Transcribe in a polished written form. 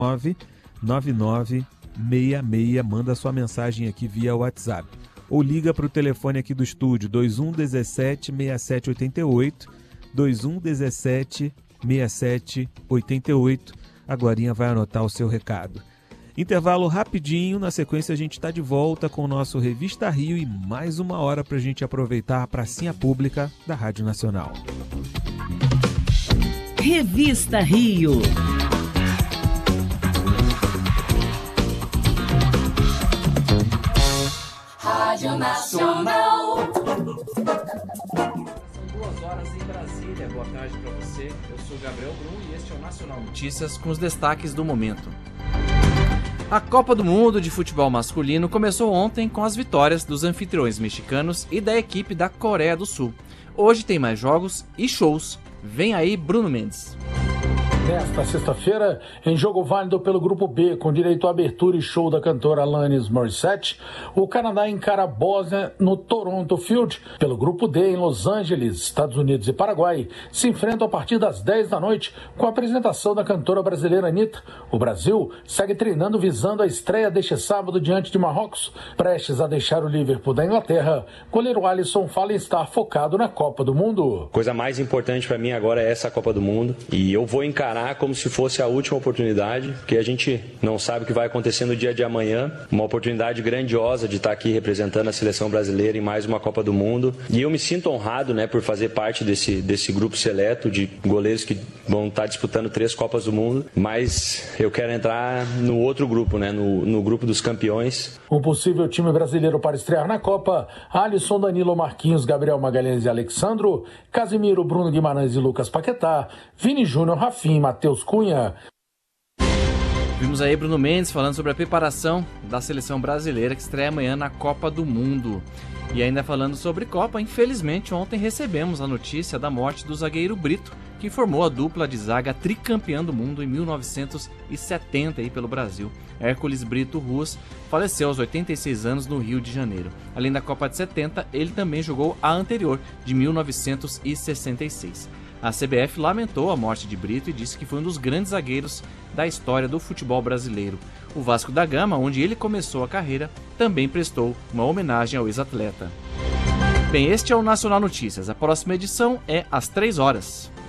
9966, manda sua mensagem aqui via WhatsApp. Ou liga para o telefone aqui do estúdio, 2117-6788, 2117-6788. A Glorinha vai anotar o seu recado. Intervalo rapidinho, na sequência a gente está de volta com o nosso Revista Rio e mais uma hora para a gente aproveitar a pracinha pública da Rádio Nacional. Revista Rio. Rádio Nacional. São 2 horas em Brasília. Boa tarde para você. Eu sou Gabriel Brum e este é o Nacional Notícias com os destaques do momento. A Copa do Mundo de futebol masculino começou ontem com as vitórias dos anfitriões mexicanos e da equipe da Coreia do Sul. Hoje tem mais jogos e shows. Vem aí Bruno Mendes. Nesta sexta-feira, em jogo válido pelo Grupo B, com direito à abertura e show da cantora Alanis Morissette, o Canadá encara a Bósnia no Toronto Field. Pelo Grupo D, em Los Angeles, Estados Unidos e Paraguai, se enfrentam a partir das 10 da noite com a apresentação da cantora brasileira Anitta. O Brasil segue treinando visando a estreia deste sábado diante de Marrocos. Prestes a deixar o Liverpool da Inglaterra, goleiro Alisson fala em estar focado na Copa do Mundo. A coisa mais importante para mim agora é essa Copa do Mundo e eu vou encarar como se fosse a última oportunidade, porque a gente não sabe o que vai acontecer no dia de amanhã. Uma oportunidade grandiosa de estar aqui representando a seleção brasileira em mais uma Copa do Mundo. E eu me sinto honrado, por fazer parte desse grupo seleto de goleiros que vão estar disputando 3 Copas do Mundo. Mas eu quero entrar no outro grupo, no grupo dos campeões. O possível time brasileiro para estrear na Copa: Alisson, Danilo, Marquinhos, Gabriel Magalhães e Alexandro, Casimiro, Bruno Guimarães e Lucas Paquetá, Vini Júnior, Rafinha, Matheus Cunha. Vimos aí Bruno Mendes falando sobre a preparação da seleção brasileira que estreia amanhã na Copa do Mundo. E ainda falando sobre Copa, infelizmente ontem recebemos a notícia da morte do zagueiro Brito, que formou a dupla de zaga tricampeã do mundo em 1970 aí pelo Brasil. Hércules Brito Ruas faleceu aos 86 anos no Rio de Janeiro. Além da Copa de 70, ele também jogou a anterior, de 1966. A CBF lamentou a morte de Brito e disse que foi um dos grandes zagueiros da história do futebol brasileiro. O Vasco da Gama, onde ele começou a carreira, também prestou uma homenagem ao ex-atleta. Bem, este é o Nacional Notícias. A próxima edição é às 3 horas.